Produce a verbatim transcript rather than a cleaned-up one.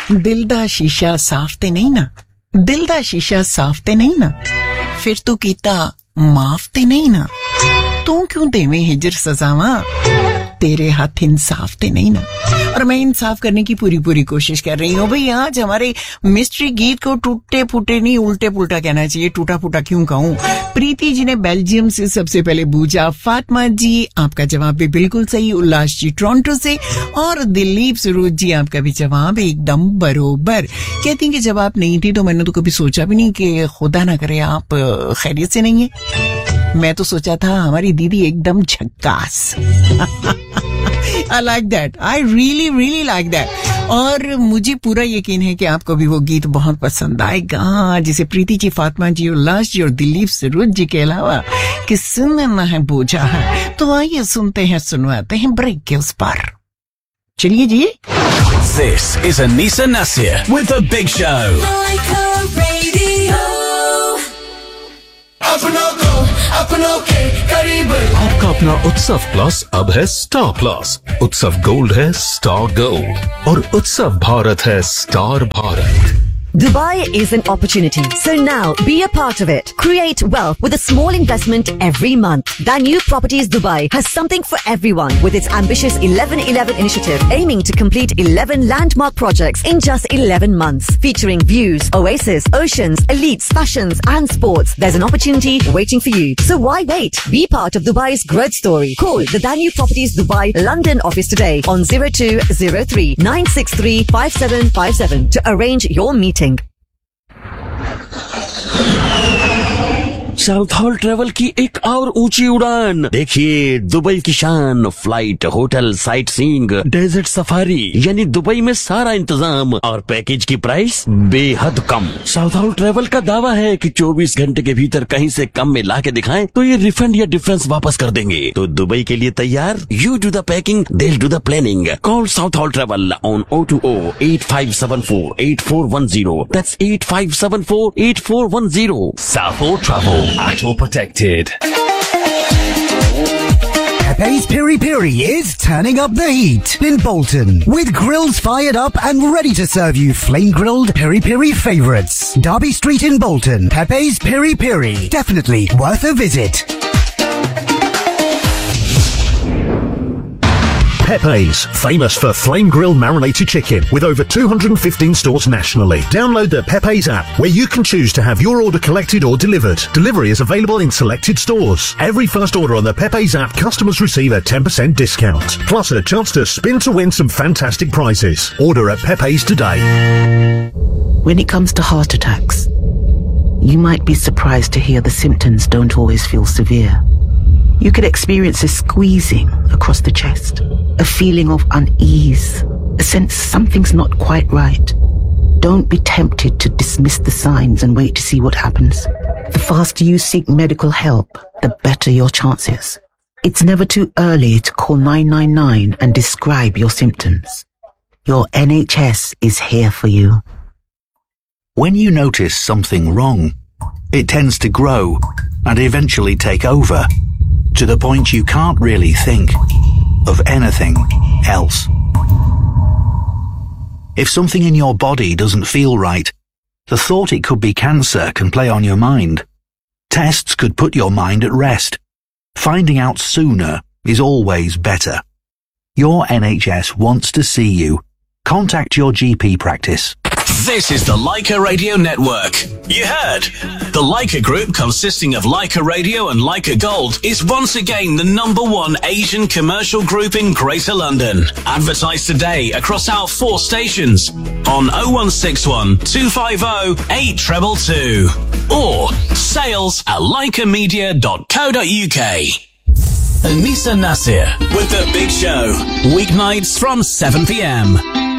दिल दा शीशा साफ ते नहीं ना, दिल दा शीशा साफ ते नहीं ना, फिर तू कीता माफ ते नहीं ना, तू क्यों देवे हिजर सजावा, तेरे हाथ इंसाफ ते नहीं ना। और मैं इंसाफ करने की पूरी पूरी कोशिश कर रही हूँ भाई। आज हमारे मिस्ट्री गीत को टूटे फूटे नहीं उल्टे पुल्टा कहना चाहिए, टूटा फूटा क्यों कहूँ। प्रीति जी ने बेल्जियम से सबसे पहले पूछा, फातिमा जी आपका जवाब भी बिल्कुल सही, उल्लास जी टोरंटो से, और दिलीप सरोज जी आपका भी जवाब एकदम बरोबर। कहती हैं कि जब आप नहीं थी तो मैंने तो कभी सोचा भी नहीं कि खुदा ना करे आप खैरियत से नहीं है। मैं तो सोचा था हमारी दीदी एकदम झक्कास। I like that. I really, really like that. और मुझे पूरा यकीन है कि आपको भी वो गीत बहुत पसंद आएगा, जिसे प्रीति जी, फातिमा जी, उल्लास जी और दिलीप सरोज जी के अलावा कि सुनना है बोझा है। तो आइए सुनते हैं, सुनवाते हैं ब्रेक के उस पर। चलिए जी। This is Anisa Nasir with The Big Show. आपका अपना उत्सव प्लस अब है स्टार प्लस। उत्सव गोल्ड है स्टार गोल्ड और उत्सव भारत है star Bharat. Dubai is an opportunity, so now be a part of it. Create wealth with a small investment every month. Danube Properties Dubai has something for everyone with its ambitious eleven eleven initiative, aiming to complete eleven landmark projects in just eleven months, featuring views, oasis, oceans, elites, fashions and sports. There's an opportunity waiting for you. So why wait? Be part of Dubai's growth story. Call the Danube Properties Dubai London office today on zero two zero three nine six three five seven five seven to arrange your meeting. South hall travel की एक और ऊंची उड़ान देखिए, Dubai की शान, flight, hotel, sight seeing, desert safari, यानी Dubai में सारा इंतजाम और पैकेज की प्राइस बेहद कम। साउथ हॉल ट्रेवल का दावा है कि चौबीस घंटे के भीतर कहीं से कम में ला के दिखाएं तो ये रिफंड या डिफरेंस वापस कर देंगे। तो दुबई के लिए तैयार? You do the packing, they'll do the planning. Call South Hall Travel on zero two zero eight five seven four eight four one zero. That's eight five seven four eight four one zero. South Hall Travel. Actual protected. Pepe's Piri Piri is turning up the heat in Bolton with grills fired up and ready to serve you flame grilled Piri Piri favourites. Derby Street in Bolton. Pepe's Piri Piri. Definitely worth a visit. Pepe's, famous for flame grilled marinated chicken with over two hundred fifteen stores nationally. Download the Pepe's app where you can choose to have your order collected or delivered. Delivery is available in selected stores. Every first order on the Pepe's app, customers receive a ten percent discount. Plus a chance to spin to win some fantastic prizes. Order at Pepe's today. When it comes to heart attacks, you might be surprised to hear the symptoms don't always feel severe. You could experience a squeezing across the chest, a feeling of unease, a sense something's not quite right. Don't be tempted to dismiss the signs and wait to see what happens. The faster you seek medical help, the better your chances. It's never too early to call nine nine nine and describe your symptoms. Your N H S is here for you. When you notice something wrong, it tends to grow and eventually take over, to the point you can't really think of anything else. If something in your body doesn't feel right, the thought it could be cancer can play on your mind. Tests could put your mind at rest. Finding out sooner is always better. Your N H S wants to see you. Contact your G P practice. This is the Leica Radio Network. You heard? The Leica Group, consisting of Leica Radio and Leica Gold, is once again the number one Asian commercial group in Greater London. Advertise today across our four stations on oh one six one two five oh eight two two two or sales at leica media dot co dot uk. Anisa Nasir with The Big Show, weeknights from seven p m.